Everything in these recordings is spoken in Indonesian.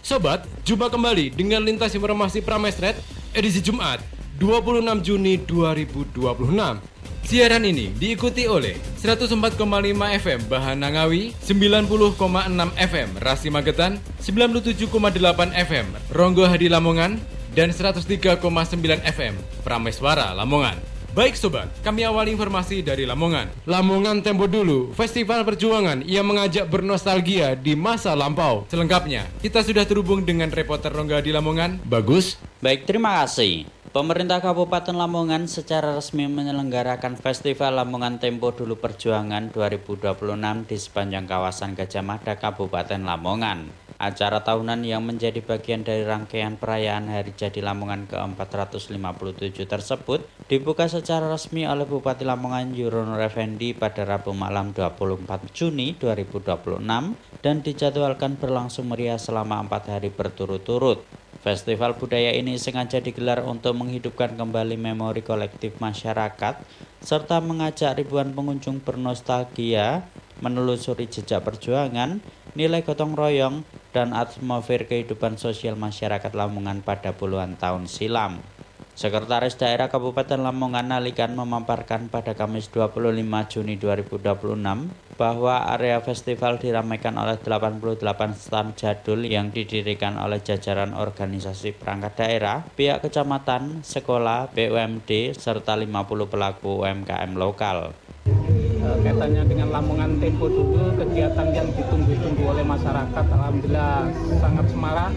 Sobat, jumpa kembali dengan Lintas Informasi Pramesret edisi Jumat 26 Juni 2026. Siaran ini diikuti oleh 104,5 FM Bahana Ngawi, 90,6 FM Rasi Magetan, 97,8 FM Ronggo Hadi Lamongan, dan 103,9 FM Prameswara Lamongan. Baik sobat, kami awali informasi dari Lamongan. Lamongan Tempo Dulu, festival perjuangan yang mengajak bernostalgia di masa lampau. Selengkapnya, kita sudah terhubung dengan reporter Rongga di Lamongan, Bagus. Baik, terima kasih. Pemerintah Kabupaten Lamongan secara resmi menyelenggarakan Festival Lamongan Tempo Dulu Perjuangan 2026 di sepanjang kawasan Gajah Mada, Kabupaten Lamongan. Acara tahunan yang menjadi bagian dari rangkaian perayaan Hari Jadi Lamongan ke-457 tersebut dibuka secara resmi oleh Bupati Lamongan Yuronur Effendi pada Rabu malam 24 Juni 2026 dan dijadwalkan berlangsung meriah selama 4 hari berturut-turut. Festival budaya ini sengaja digelar untuk menghidupkan kembali memori kolektif masyarakat serta mengajak ribuan pengunjung bernostalgia, menelusuri jejak perjuangan, nilai gotong royong, dan atmosfer kehidupan sosial masyarakat Lamongan pada puluhan tahun silam. Sekretaris Daerah Kabupaten Lamongan Nalikan memaparkan pada Kamis 25 Juni 2026 bahwa area festival diramaikan oleh 88 stand jadul yang didirikan oleh jajaran organisasi perangkat daerah, pihak kecamatan, sekolah, BUMD, serta 50 pelaku UMKM lokal. Kaitannya dengan Lamongan Tempo Dulu, kegiatan yang ditunggu-tunggu oleh masyarakat alhamdulillah sangat semarak.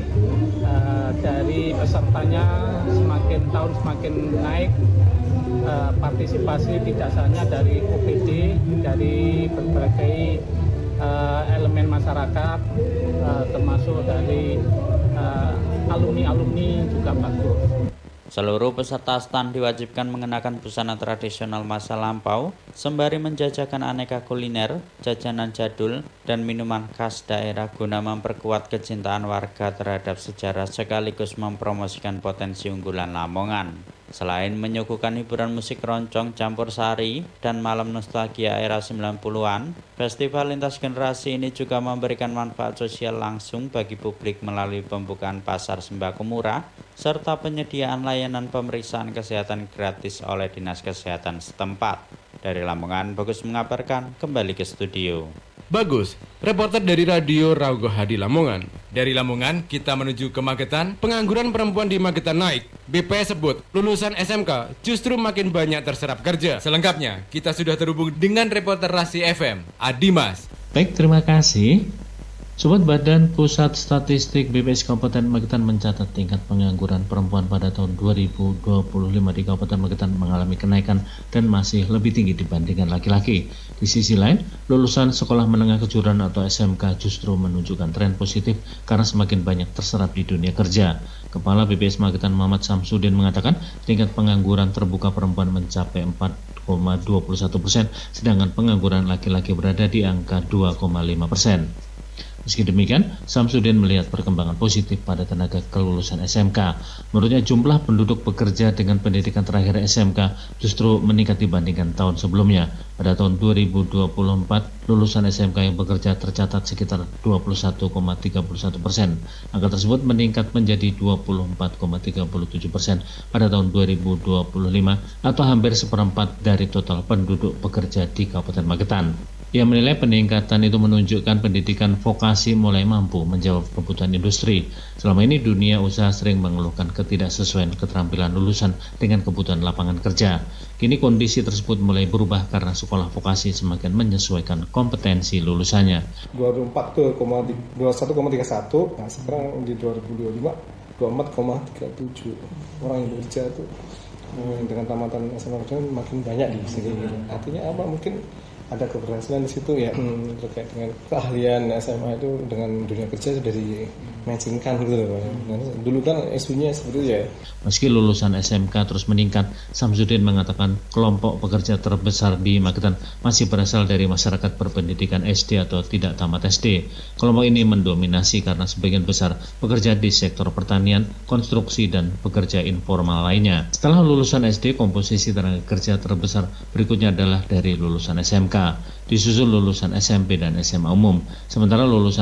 Dari pesertanya semakin tahun semakin naik, partisipasi tidak hanya dari OPD, dari berbagai elemen masyarakat, termasuk dari alumni-alumni juga bagus. Seluruh peserta stand diwajibkan mengenakan busana tradisional masa lampau, sembari menjajakan aneka kuliner, jajanan jadul, dan minuman khas daerah guna memperkuat kecintaan warga terhadap sejarah sekaligus mempromosikan potensi unggulan Lamongan. Selain menyuguhkan hiburan musik roncong campur sari dan malam nostalgia era 90-an, festival lintas generasi ini juga memberikan manfaat sosial langsung bagi publik melalui pembukaan pasar sembako murah, serta penyediaan layanan pemeriksaan kesehatan gratis oleh Dinas Kesehatan setempat. Dari Lamongan, Bagus mengabarkan, kembali ke studio. Bagus, reporter dari Radio Ronggo Hadi Lamongan. Dari Lamongan, kita menuju ke Magetan. Pengangguran perempuan di Magetan naik. BPS sebut, lulusan SMK justru makin banyak terserap kerja. Selengkapnya, kita sudah terhubung dengan reporter Rasi FM, Adimas. Baik, terima kasih. Sobat, Badan Pusat Statistik BPS Kabupaten Magetan mencatat tingkat pengangguran perempuan pada tahun 2025 di Kabupaten Magetan mengalami kenaikan dan masih lebih tinggi dibandingkan laki-laki. Di sisi lain, lulusan sekolah menengah kejuruan atau SMK justru menunjukkan tren positif karena semakin banyak terserap di dunia kerja. Kepala BPS Magetan Muhammad Samsudin mengatakan tingkat pengangguran terbuka perempuan mencapai 4,21%, sedangkan pengangguran laki-laki berada di angka 2,5%. Meski demikian, Samsudin melihat perkembangan positif pada tenaga kelulusan SMK. Menurutnya jumlah penduduk bekerja dengan pendidikan terakhir SMK justru meningkat dibandingkan tahun sebelumnya. Pada tahun 2024, lulusan SMK yang bekerja tercatat sekitar 21,31%. Angka tersebut meningkat menjadi 24,37% pada tahun 2025 atau hampir seperempat dari total penduduk bekerja di Kabupaten Magetan. Ia menilai peningkatan itu menunjukkan pendidikan vokasi mulai mampu menjawab kebutuhan industri. Selama ini dunia usaha sering mengeluhkan ketidaksesuaian keterampilan lulusan dengan kebutuhan lapangan kerja. Kini kondisi tersebut mulai berubah karena sekolah vokasi semakin menyesuaikan kompetensi lulusannya. 2004 ke 21,31, nah sekarang di 2025 24,37 orang yang bekerja itu dengan tamatan SMA makin banyak di sini. Artinya apa? Mungkin ada keberhasilan di situ ya, terkait dengan keahlian SMA itu dengan dunia kerja sudah di-matchingkan gitu loh. Dulu kan isunya seperti itu ya. Meski lulusan SMK terus meningkat, Samsudin mengatakan kelompok pekerja terbesar di Magetan masih berasal dari masyarakat berpendidikan SD atau tidak tamat SD. Kelompok ini mendominasi karena sebagian besar pekerja di sektor pertanian, konstruksi, dan pekerja informal lainnya. Setelah lulusan SD, komposisi tenaga kerja terbesar berikutnya adalah dari lulusan SMK, disusul lulusan SMP dan SMA umum. Sementara lulusan